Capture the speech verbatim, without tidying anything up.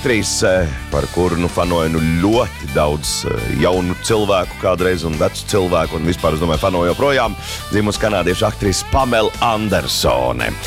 aktrise, par kuru nu fanoja nu ļoti daudz jaunu cilvēku kādreiz un vecu cilvēku, un vispār, es domāju, fanoja joprojām, dzimusi kanādiešu aktrise Pamela Andersone.